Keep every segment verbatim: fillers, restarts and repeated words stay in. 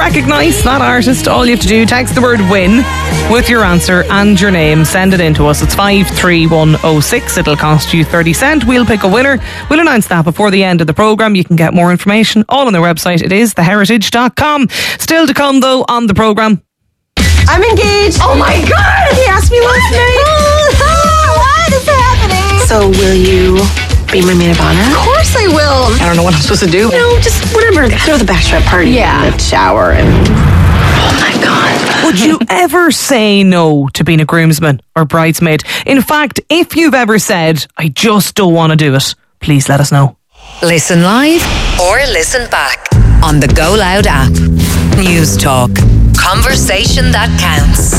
recognise that artist, all you have to do, text the word win with your answer and your name. Send it in to us. It's five three one oh six. It'll cost you thirty cents. We'll pick a winner. We'll announce that before the end of the programme. You can get more information all on their website. It is the heritage dot com. Still to come, though, on the programme. I'm engaged. Oh my God! He asked me last night. What is happening? So will you be my maid of honor? Of course I will. I don't know what I'm supposed to do. No, just whatever. Throw the bachelorette party. Yeah. In the shower and... Oh my God. Would you ever say no to being a groomsman or bridesmaid? In fact, if you've ever said, I just don't want to do it, please let us know. Listen live or listen back on the Go Loud app. News Talk. Conversation that counts.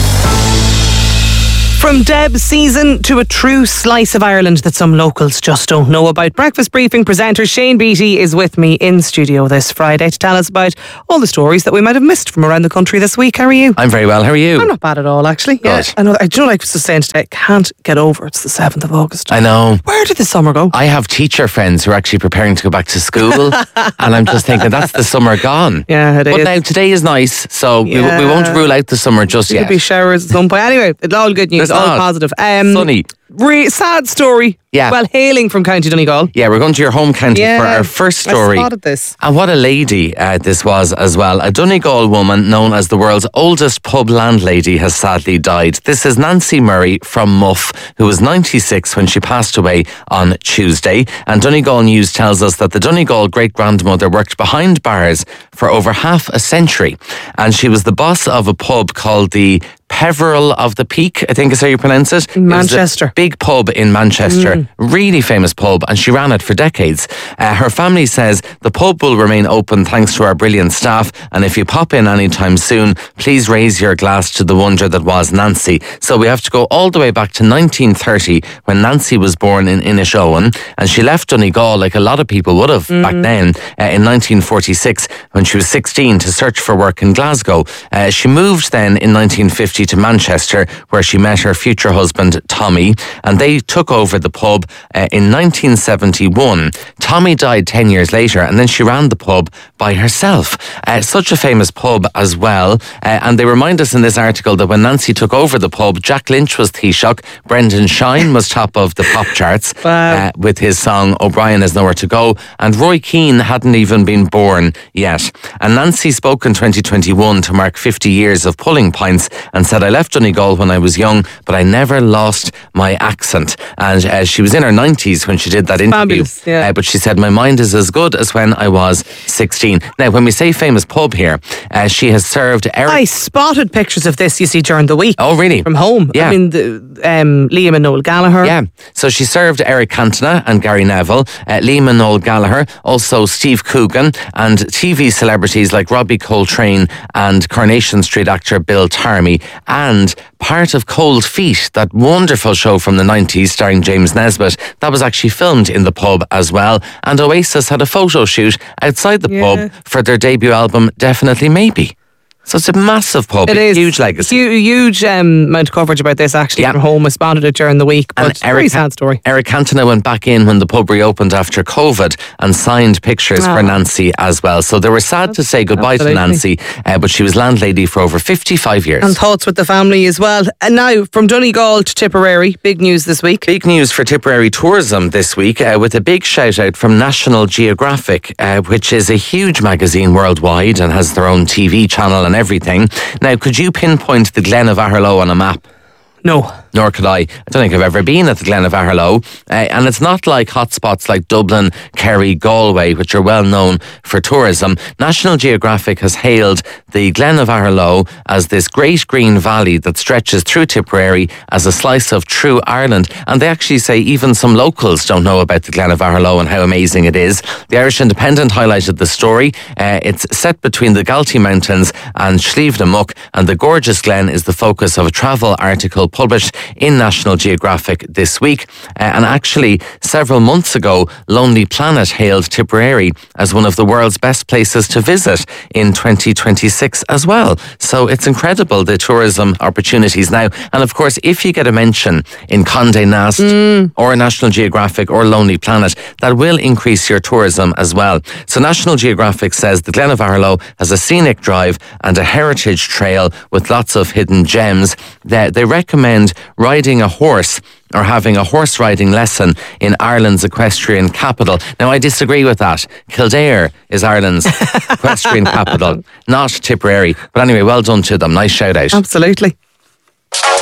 From Deb season to a true slice of Ireland that some locals just don't know about. Breakfast Briefing presenter Shane Beattie is with me in studio this Friday to tell us about all the stories that we might have missed from around the country this week. How are you? I'm very well. How are you? I'm not bad at all, actually. Good. Yeah, I know. I do like I was just saying today, I can't get over it's the seventh of August. I know. Where did the summer go? I have teacher friends who are actually preparing to go back to school, and I'm just thinking that's the summer gone. Yeah, it but is. now today is nice, so Yeah. we, we won't rule out the summer just There'll yet. be showers at some point. Anyway, it's all good news, There's all not. positive. Um, Sunny. Re- sad story. Yeah. Well, hailing from County Donegal. Yeah, we're going to your home county Yeah, for our first story. I spotted this. And what a lady uh, this was as well. A Donegal woman known as the world's oldest pub landlady has sadly died. This is Nancy Murray from Muff, who was ninety-six when she passed away on Tuesday. And Donegal News tells us that the Donegal great-grandmother worked behind bars for over half a century. And she was the boss of a pub called the Peveril of the Peak, I think is how you pronounce it. In It was a Manchester. big pub in Manchester. Mm. Really famous pub, and she ran it for decades. Uh, her family says the pub will remain open thanks to our brilliant staff, and if you pop in anytime soon, please raise your glass to the wonder that was Nancy. So we have to go all the way back to nineteen thirty when Nancy was born in Inishowen, and she left Donegal like a lot of people would have back then uh, in nineteen forty-six when she was sixteen to search for work in Glasgow. Uh, she moved then in nineteen fifty to Manchester, where she met her future husband Tommy, and they took over the pub uh, in nineteen seventy-one. Tommy died ten years later, and then she ran the pub by herself. Uh, such a famous pub as well, uh, and they remind us in this article that when Nancy took over the pub, Jack Lynch was Taoiseach, Brendan Shine was top of the pop charts Wow. uh, with his song O'Brien Has Nowhere to Go, and Roy Keane hadn't even been born yet. And Nancy spoke in twenty twenty-one to mark fifty years of pulling pints and said, I left Donegal when I was young, but I never lost my accent. And uh, she was in her nineties when she did that interview. Fabulous, yeah. Uh, but she said, my mind is as good as when I was sixteen. Now, when we say famous pub here, uh, she has served Eric... I spotted pictures of this, you see, during the week. Oh, really? From home. Yeah. I mean, the, um, Liam and Noel Gallagher. Yeah, so she served Eric Cantona and Gary Neville, uh, Liam and Noel Gallagher, also Steve Coogan, and T V celebrities like Robbie Coltrane and Coronation Street actor Bill Tarmy, and part of Cold Feet, that wonderful show from the nineties starring James Nesbitt, that was actually filmed in the pub as well. And Oasis had a photo shoot outside the Yeah. pub for their debut album, Definitely Maybe. So it's a massive pub, It a is. huge legacy. Hu- huge um, amount of coverage about this actually Yeah. from home. I spotted it during the week, but And it's a very Eric- sad story. Eric Cantona went back in when the pub reopened after COVID and signed pictures Oh. for Nancy as well. So they were sad to say goodbye Absolutely. to Nancy, uh, but she was landlady for over fifty-five years. And thoughts with the family as well. And now, from Donegal to Tipperary, big news this week. Big news for Tipperary tourism this week uh, with a big shout out from National Geographic, uh, which is a huge magazine worldwide and has their own T V channel and everything. Now, could you pinpoint the Glen of Aherlow on a map? No. Nor could I. I don't think I've ever been at the Glen of Aherlow. Uh, and it's not like hotspots like Dublin, Kerry, Galway, which are well known for tourism. National Geographic has hailed the Glen of Aherlow as this great green valley that stretches through Tipperary as a slice of true Ireland. And they actually say even some locals don't know about the Glen of Aherlow and how amazing it is. The Irish Independent highlighted the story. Uh, it's set between the Galtee Mountains and Slieve na Muck, and the gorgeous glen is the focus of a travel article published in National Geographic this week. Uh, and actually, several months ago, Lonely Planet hailed Tipperary as one of the world's best places to visit in twenty twenty-six as well. So it's incredible, the tourism opportunities now. And of course, if you get a mention in Condé Nast mm. or National Geographic or Lonely Planet, that will increase your tourism as well. So National Geographic says the Glen of Arlo has a scenic drive and a heritage trail with lots of hidden gems. They, they recommend riding a horse or having a horse riding lesson in Ireland's equestrian capital. Now, I disagree with that. Kildare is Ireland's equestrian capital, not Tipperary. But anyway, well done to them. Nice shout out. Absolutely.